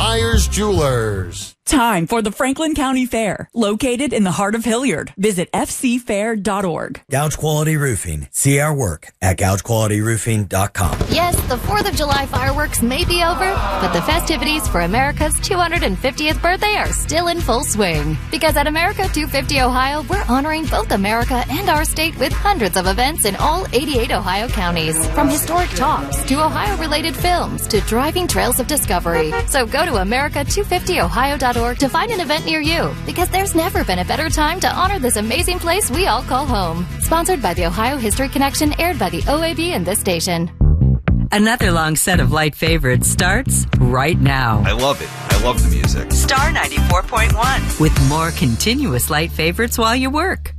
Myers Jewelers. Time for the Franklin County Fair, located in the heart of Hilliard. Visit fcfair.org. Gouge Quality Roofing. See our work at gougequalityroofing.com. Yes, the 4th of July fireworks may be over, but the festivities for America's 250th birthday are still in full swing. Because at America 250 Ohio, we're honoring both America and our state with hundreds of events in all 88 Ohio counties. From historic talks to Ohio-related films to driving trails of discovery. So go to America250Ohio.org to find an event near you, because there's never been a better time to honor this amazing place we all call home. Sponsored by the Ohio History Connection, aired by the OAB and this station. Another long set of light favorites starts right now. I love it. I love the music. Star 94.1 with more continuous light favorites while you work.